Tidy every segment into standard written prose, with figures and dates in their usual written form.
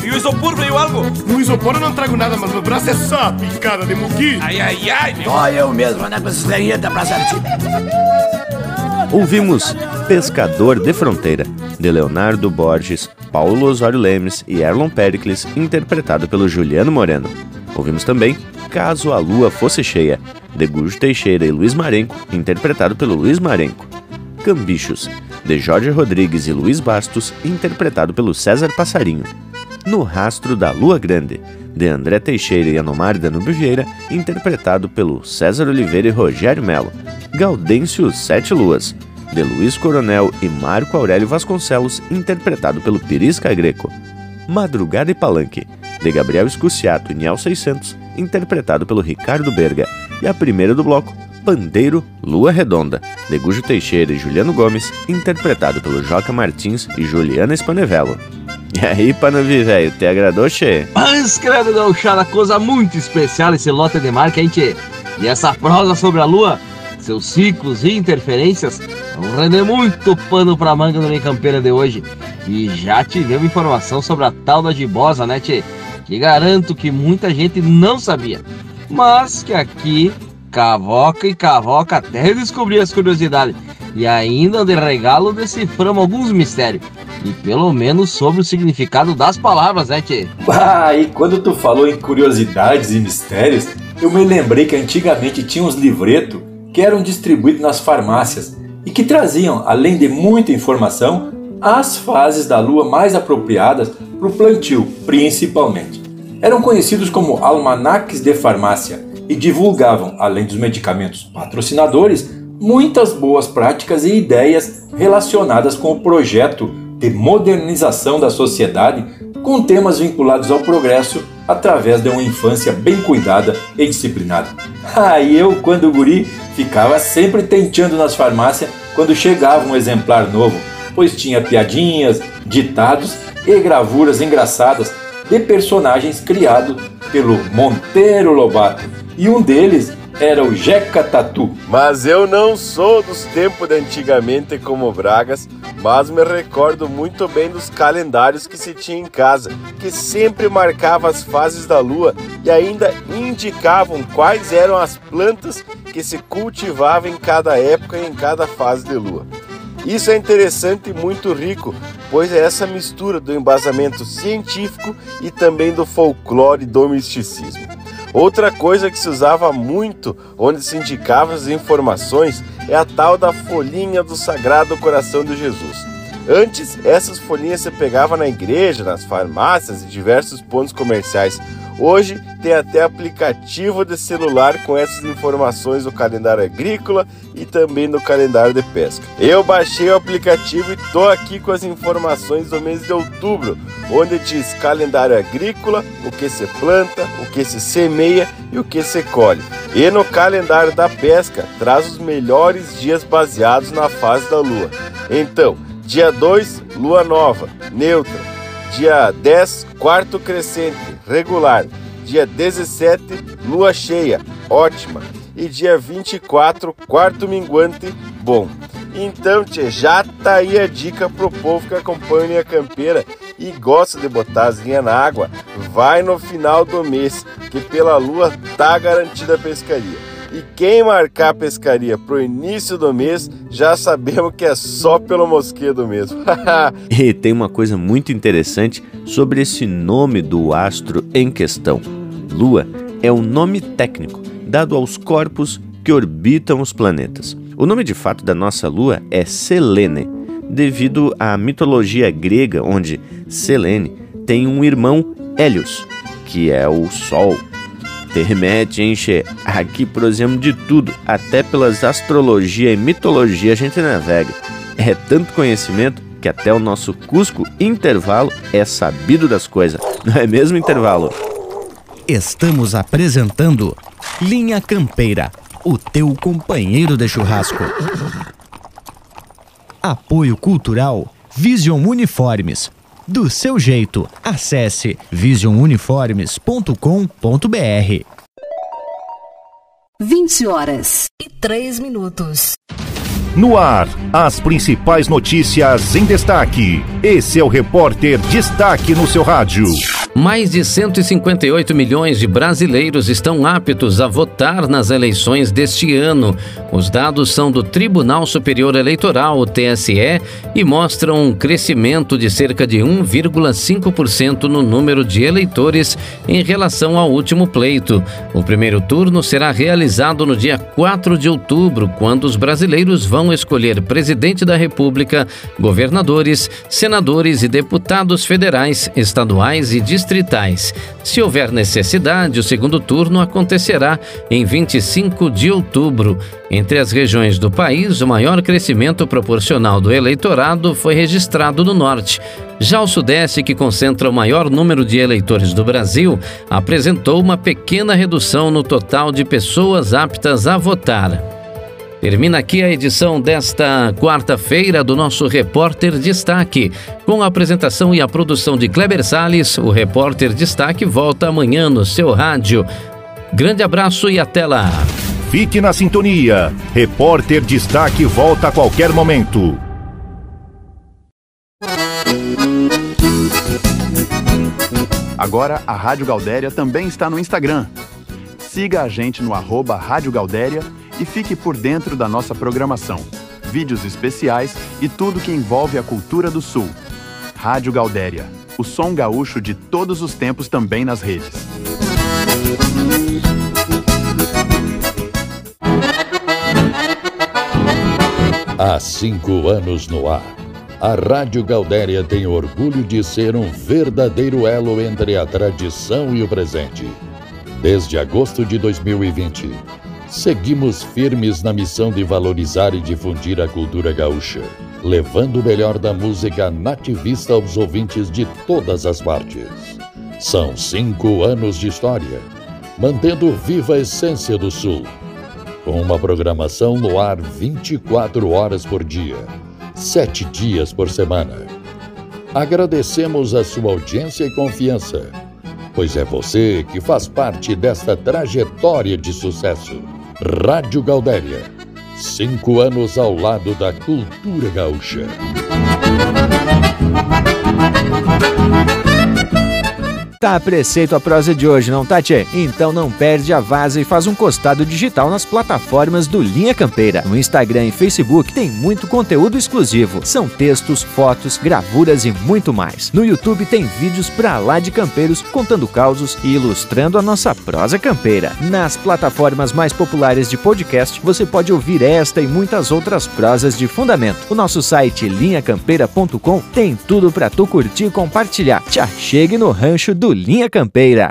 E o isopor veio algo? No isopor eu não trago nada, mas no braço é só picada de mosquito. Ai, meu. Só eu mesmo, né, com esses ferreta pra certinho. Ouvimos Pescador de Fronteira, de Leonardo Borges, Paulo Osório Lemes e Erlon Pericles, interpretado pelo Juliano Moreno. Ouvimos também Caso a Lua Fosse Cheia, de Gujo Teixeira e Luiz Marenco, interpretado pelo Luiz Marenco. Cambichos, de Jorge Rodrigues e Luiz Bastos, interpretado pelo César Passarinho. No Rastro da Lua Grande, de André Teixeira e Anomar Danúbio Vieira, interpretado pelo César Oliveira e Rogério Melo. Gaudêncio Sete Luas, de Luiz Coronel e Marco Aurélio Vasconcelos, interpretado pelo Pirisca Greco. Madrugada e Palanque, de Gabriel Escuciato e Niel 600, interpretado pelo Ricardo Berga. E a primeira do bloco, Pandeiro Lua Redonda, de Gujo Teixeira e Juliano Gomes, interpretado pelo Joca Martins e Juliana Spanevello. E aí, Panavi, velho, te agradou, che? Mas, credo, gauchada, coisa muito especial esse lote de marca, hein, tchê? E essa prosa sobre a lua, seus ciclos e interferências, vão render muito pano pra manga no Linha Campeira de hoje. E já tivemos informação sobre a tal da gibosa, né, tchê? Que garanto que muita gente não sabia. Mas que aqui, cavoca e cavoca até descobrir as curiosidades. E ainda de regalo deciframos alguns mistérios. E pelo menos sobre o significado das palavras, né, tchê? E quando tu falou em curiosidades e mistérios, eu me lembrei que antigamente tinha uns livretos que eram distribuídos nas farmácias e que traziam, além de muita informação, as fases da lua mais apropriadas para o plantio, principalmente. Eram conhecidos como almanaques de farmácia e divulgavam, além dos medicamentos patrocinadores, muitas boas práticas e ideias relacionadas com o projeto de modernização da sociedade, com temas vinculados ao progresso através de uma infância bem cuidada e disciplinada. E eu, quando guri, ficava sempre tenteando nas farmácias quando chegava um exemplar novo, pois tinha piadinhas, ditados e gravuras engraçadas de personagens criados pelo Monteiro Lobato, e um deles era o Jeca Tatu. Mas eu não sou dos tempos de antigamente como Bragas, mas me recordo muito bem dos calendários que se tinha em casa, que sempre marcava as fases da lua e ainda indicavam quais eram as plantas que se cultivavam em cada época e em cada fase de lua. Isso é interessante e muito rico, pois é essa mistura do embasamento científico e também do folclore e do misticismo. Outra coisa que se usava muito, onde se indicavam as informações, é a tal da folhinha do Sagrado Coração de Jesus. Antes, essas folhinhas se pegavam na igreja, nas farmácias e diversos pontos comerciais. Hoje tem até aplicativo de celular com essas informações do calendário agrícola e também do calendário de pesca. Eu baixei o aplicativo e estou aqui com as informações do mês de outubro, onde diz calendário agrícola, o que se planta, o que se semeia e o que se colhe. E no calendário da pesca traz os melhores dias baseados na fase da lua. Então, dia 2, lua nova, neutra. Dia 10, quarto crescente, regular. Dia 17, lua cheia, ótima. E dia 24, quarto minguante, bom. Então, tchê, já tá aí a dica pro povo que acompanha a Linha Campeira e gosta de botar as linhas na água. Vai no final do mês, que pela lua tá garantida a pescaria. E quem marcar a pescaria pro início do mês, já sabemos que é só pelo mosquedo mesmo. E tem uma coisa muito interessante sobre esse nome do astro em questão. Lua é um nome técnico dado aos corpos que orbitam os planetas. O nome de fato da nossa Lua é Selene, devido à mitologia grega, onde Selene tem um irmão Hélios, que é o Sol. Te remete, enche, aqui prosemos de tudo, até pelas astrologia e mitologia a gente navega. É tanto conhecimento que até o nosso Cusco Intervalo é sabido das coisas, não é mesmo, Intervalo? Estamos apresentando Linha Campeira, o teu companheiro de churrasco. Apoio Cultural Vision Uniformes. Do seu jeito, acesse visionuniformes.com.br. 20h03. No ar, as principais notícias em destaque. Esse é o Repórter Destaque no seu rádio. Mais de 158 milhões de brasileiros estão aptos a votar nas eleições deste ano. Os dados são do Tribunal Superior Eleitoral, o TSE, e mostram um crescimento de cerca de 1,5% no número de eleitores em relação ao último pleito. O primeiro turno será realizado no dia 4 de outubro, quando os brasileiros vão escolher presidente da República, governadores, senadores e deputados federais, estaduais e distritais. Se houver necessidade, o segundo turno acontecerá em 25 de outubro. Entre as regiões do país, o maior crescimento proporcional do eleitorado foi registrado no norte. Já o Sudeste, que concentra o maior número de eleitores do Brasil, apresentou uma pequena redução no total de pessoas aptas a votar. Termina aqui a edição desta quarta-feira do nosso Repórter Destaque. Com a apresentação e a produção de Kleber Salles, o Repórter Destaque volta amanhã no seu rádio. Grande abraço e até lá. Fique na sintonia. Repórter Destaque volta a qualquer momento. Agora a Rádio Gaudéria também está no Instagram. Siga a gente no @Rádio Gaudéria e fique por dentro da nossa programação, vídeos especiais e tudo que envolve a cultura do Sul. Rádio Gaudéria, o som gaúcho de todos os tempos também nas redes. Há 5 anos no ar, a Rádio Gaudéria tem orgulho de ser um verdadeiro elo entre a tradição e o presente. Desde agosto de 2020, seguimos firmes na missão de valorizar e difundir a cultura gaúcha, levando o melhor da música nativista aos ouvintes de todas as partes. São 5 anos de história, mantendo viva a essência do Sul, com uma programação no ar 24 horas por dia, 7 dias por semana. Agradecemos a sua audiência e confiança, pois é você que faz parte desta trajetória de sucesso. Rádio Gaudéria, 5 anos ao lado da cultura gaúcha. Tá a preceito a prosa de hoje, não tá, tchê? Então não perde a vaza e faz um costado digital nas plataformas do Linha Campeira. No Instagram e Facebook tem muito conteúdo exclusivo. São textos, fotos, gravuras e muito mais. No YouTube tem vídeos pra lá de campeiros contando causos e ilustrando a nossa prosa campeira. Nas plataformas mais populares de podcast, você pode ouvir esta e muitas outras prosas de fundamento. O nosso site linhacampeira.com tem tudo pra tu curtir e compartilhar. Te achegue no rancho do Linha Campeira.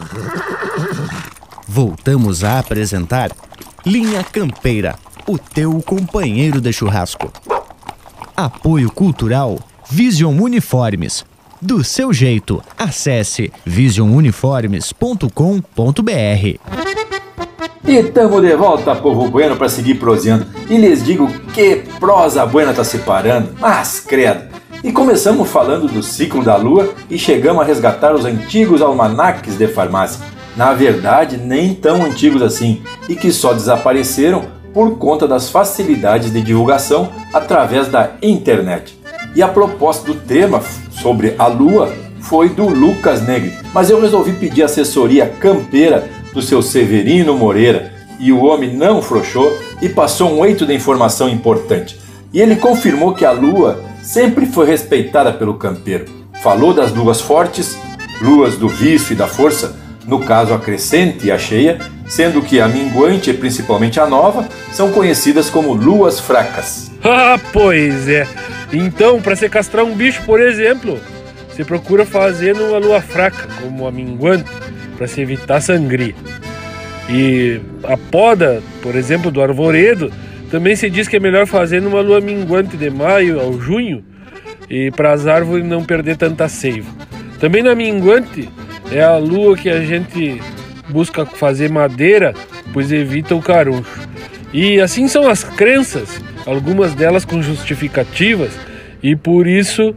Voltamos a apresentar Linha Campeira, o teu companheiro de churrasco. Apoio cultural Vision Uniformes. Do seu jeito, acesse visionuniformes.com.br. E estamos de volta, povo bueno, para seguir proseando. E lhes digo que prosa buena tá se parando, mas credo. E começamos falando do ciclo da lua e chegamos a resgatar os antigos almanaques de farmácia. Na verdade, nem tão antigos assim, e que só desapareceram por conta das facilidades de divulgação através da internet. E a proposta do tema sobre a lua foi do Lucas Negri, mas eu resolvi pedir assessoria campeira do seu Severino Moreira, e o homem não frouxou e passou um eito de informação importante. E ele confirmou que a lua sempre foi respeitada pelo campeiro. Falou das luas fortes, luas do vício e da força, no caso a crescente e a cheia, sendo que a minguante e principalmente a nova são conhecidas como luas fracas. Ah, pois é. Então, para se castrar um bicho, por exemplo, se procura fazer numa lua fraca, como a minguante, para se evitar sangria. E a poda, por exemplo, do arvoredo, também se diz que é melhor fazer numa lua minguante de maio ao junho, e para as árvores não perder tanta seiva. Também na minguante é a lua que a gente busca fazer madeira, pois evita o caruncho. E assim são as crenças, algumas delas com justificativas, e por isso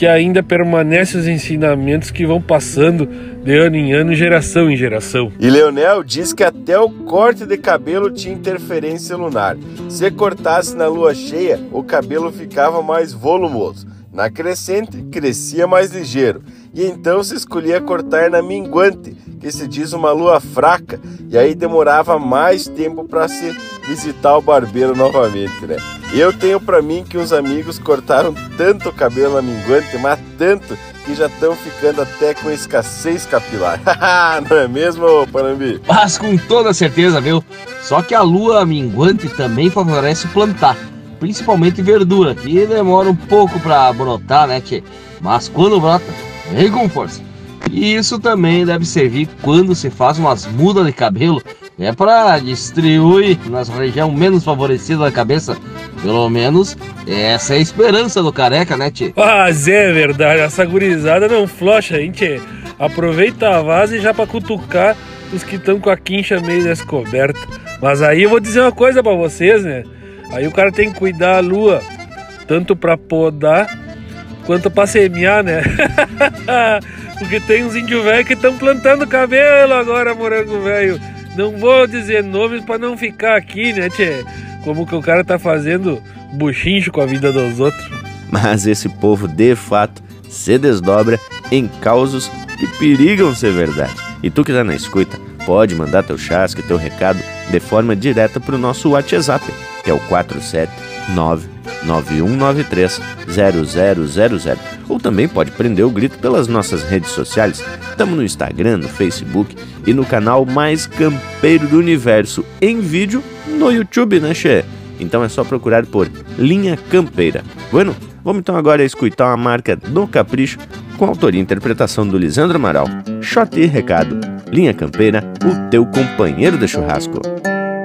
que ainda permanecem os ensinamentos que vão passando de ano em ano, geração em geração. E Leonel diz que até o corte de cabelo tinha interferência lunar. Se cortasse na lua cheia, o cabelo ficava mais volumoso. Na crescente, crescia mais ligeiro. E então se escolhia cortar na minguante, que se diz uma lua fraca, e aí demorava mais tempo para se visitar o barbeiro novamente, né? Eu tenho para mim que uns amigos cortaram tanto o cabelo na minguante, mas tanto, que já estão ficando até com escassez capilar. Não é mesmo, Panambi? Mas com toda certeza, viu? Só que a lua minguante também favorece plantar, principalmente verdura, que demora um pouco para brotar, né, tchê? Mas quando brota, vem com força. E isso também deve servir quando se faz umas mudas de cabelo, para distribuir nas regiões menos favorecidas da cabeça. Pelo menos essa é a esperança do careca, né, tchê? Mas é verdade, essa gurizada não flocha, hein, tchê? Aproveita a vaza já pra cutucar os que estão com a quincha meio descoberta. Mas aí eu vou dizer uma coisa pra vocês, né? Aí o cara tem que cuidar a lua, tanto pra podar quanto pra semear, né? Porque tem uns índios velhos que estão plantando cabelo agora, morango velho. Não vou dizer nomes pra não ficar aqui, né, tchê? Como que o cara tá fazendo buchincho com a vida dos outros. Mas esse povo, de fato, se desdobra em causos que perigam ser verdade. E tu que tá na escuta, pode mandar teu chasque, teu recado, de forma direta pro nosso WhatsApp, que é o 479-9193-0000. Ou também pode prender o grito pelas nossas redes sociais. Estamos no Instagram, no Facebook e no canal mais campeiro do universo em vídeo no YouTube, né, che? Então é só procurar por Linha Campeira. Bueno, vamos então agora escutar uma marca do Capricho com autoria e interpretação do Lisandro Amaral. Shot e recado. Linha Campeira, o teu companheiro de churrasco.